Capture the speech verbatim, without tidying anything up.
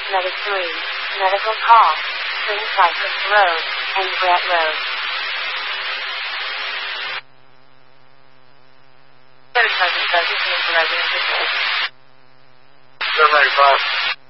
Medic three, medical call, Twin Cypress Road, and Brett Road. Third person subject is resident. seven eighty-five.